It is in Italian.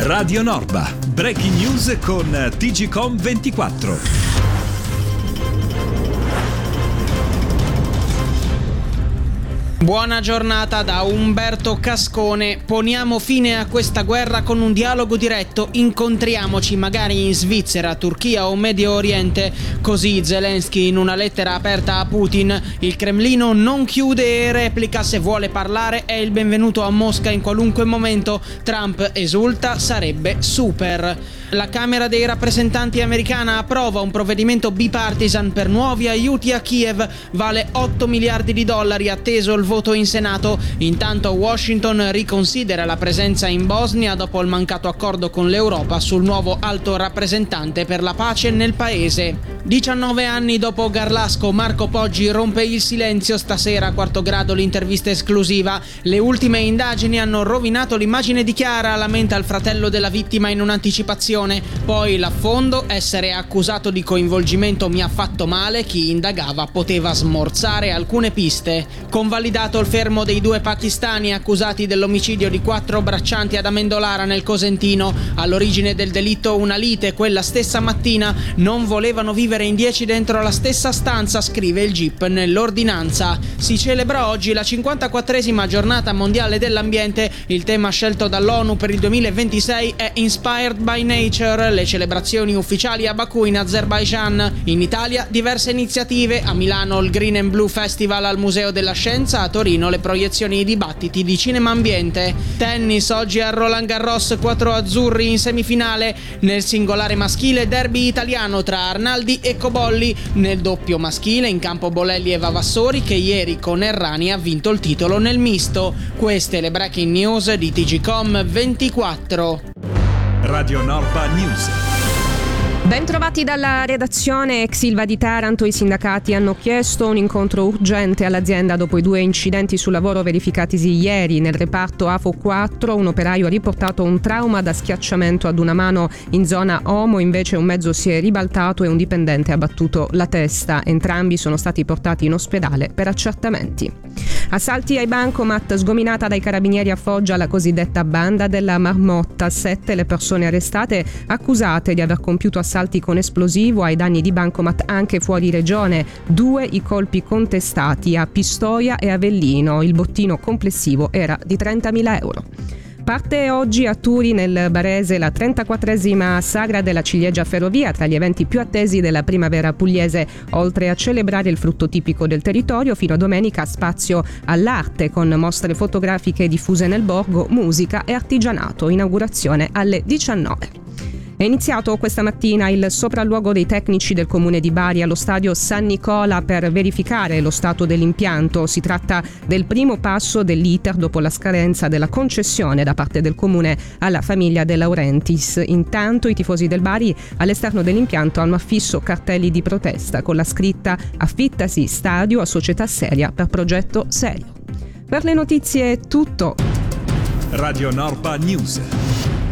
Radio Norba, breaking news con TGcom 24. Buona giornata da Umberto Cascone. Poniamo fine a questa guerra con un dialogo diretto. Incontriamoci magari in Svizzera, Turchia o Medio Oriente. Così Zelensky in una lettera aperta a Putin. Il Cremlino non chiude e replica: se vuole parlare è il benvenuto a Mosca in qualunque momento. Trump esulta: sarebbe super. La Camera dei rappresentanti americana approva un provvedimento bipartisan per nuovi aiuti a Kiev. Vale $8 miliardi, atteso il voto in Senato. Intanto Washington riconsidera la presenza in Bosnia dopo il mancato accordo con l'Europa sul nuovo alto rappresentante per la pace nel paese. 19 anni dopo Garlasco, Marco Poggi rompe il silenzio. Stasera a Quarto Grado l'intervista esclusiva. Le ultime indagini hanno rovinato l'immagine di Chiara, lamenta il fratello della vittima in un'anticipazione. Poi l'affondo: essere accusato di coinvolgimento mi ha fatto male, chi indagava poteva smorzare alcune piste. Convalidato il fermo dei 2 pakistani accusati dell'omicidio di 4 braccianti ad Amendolara nel Cosentino. All'origine del delitto una lite quella stessa mattina. Non volevano vivere in 10 dentro la stessa stanza, scrive il GIP nell'ordinanza. Si celebra oggi la 54esima giornata mondiale dell'ambiente. Il tema scelto dall'ONU per il 2026 è Inspired by Nature. Le celebrazioni ufficiali a Baku in Azerbaijan. In Italia diverse iniziative: a Milano il Green and Blue Festival al Museo della Scienza, a Torino le proiezioni e i dibattiti di cinema ambiente. Tennis, oggi a Roland Garros 4 azzurri in semifinale. Nel singolare maschile derby italiano tra Arnaldi e Cobolli. Nel doppio maschile in campo Bolelli e Vavassori, che ieri con Errani ha vinto il titolo nel misto. Queste le breaking news di TGcom 24. Radio Norba News. Ben trovati dalla redazione. Ex Ilva di Taranto, i sindacati hanno chiesto un incontro urgente all'azienda dopo i 2 incidenti sul lavoro verificatisi ieri. Nel reparto AFO 4 un operaio ha riportato un trauma da schiacciamento ad una mano in zona Omo, invece un mezzo si è ribaltato e un dipendente ha battuto la testa. Entrambi sono stati portati in ospedale per accertamenti. Assalti ai bancomat, sgominata dai carabinieri a Foggia la cosiddetta banda della Marmotta. 7 le persone arrestate accusate di aver compiuto assalti con esplosivo ai danni di bancomat anche fuori regione. 2 i colpi contestati a Pistoia e Avellino. Il bottino complessivo era di 30.000 euro. Parte oggi a Turi nel Barese la 34esima Sagra della Ciliegia Ferrovia, tra gli eventi più attesi della primavera pugliese. Oltre a celebrare il frutto tipico del territorio, fino a domenica spazio all'arte con mostre fotografiche diffuse nel borgo, musica e artigianato. Inaugurazione alle 19. È iniziato questa mattina il sopralluogo dei tecnici del comune di Bari allo stadio San Nicola per verificare lo stato dell'impianto. Si tratta del primo passo dell'iter dopo la scadenza della concessione da parte del comune alla famiglia De Laurentiis. Intanto i tifosi del Bari all'esterno dell'impianto hanno affisso cartelli di protesta con la scritta "Affittasi stadio a società seria per progetto serio". Per le notizie è tutto. Radio Norba News.